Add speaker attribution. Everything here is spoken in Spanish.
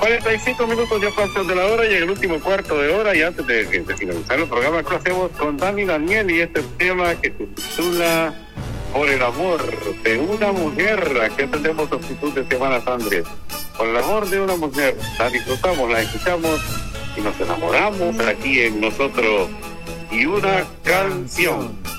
Speaker 1: 45 minutos ya pasan de la hora y en el último cuarto de hora, y antes de finalizar el programa, lo hacemos con Dani Daniel y este tema que se titula Por el amor de una mujer. Aquí tenemos actitud de Semana Andrés. Por el amor de una mujer, la disfrutamos, la escuchamos y nos enamoramos aquí en Nosotros y una canción.